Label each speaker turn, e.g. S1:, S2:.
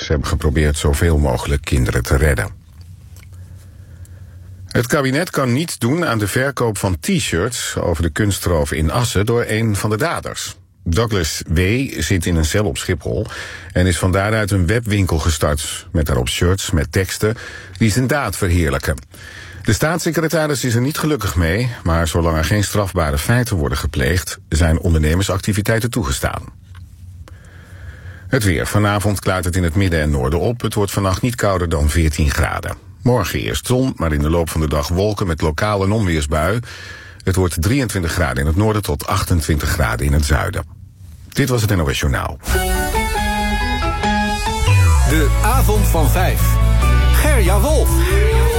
S1: Ze hebben geprobeerd zoveel mogelijk kinderen te redden. Het kabinet kan niets doen aan de verkoop van t-shirts over de kunstroof in Assen door een van de daders. Douglas W. zit in een cel op Schiphol en is van daaruit een webwinkel gestart met daarop shirts met teksten die zijn daad verheerlijken. De staatssecretaris is er niet gelukkig mee, maar zolang er geen strafbare feiten worden gepleegd, zijn ondernemersactiviteiten toegestaan. Het weer. Vanavond klaart het in het midden en noorden op. Het wordt vannacht niet kouder dan 14 graden. Morgen eerst zon, maar in de loop van de dag wolken met lokaal een onweersbui. Het wordt 23 graden in het noorden tot 28 graden in het zuiden. Dit was het NOS Journaal.
S2: De avond van 5. Gerja Wolf.